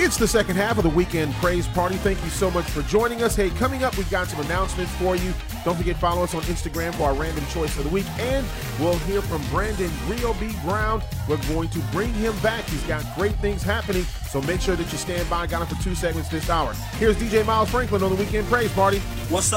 It's the second half of the Weekend Praise Party. Thank you so much for joining us. Hey, coming up, we've got some announcements for you. Don't forget, follow us on Instagram for our random choice of the week. And we'll hear from Brandon Rio B. Brown. We're going to bring him back. He's got great things happening, so make sure that you stand by. Got him for 2 segments this hour. Here's DJ Miles Franklin on the Weekend Praise Party. What's up?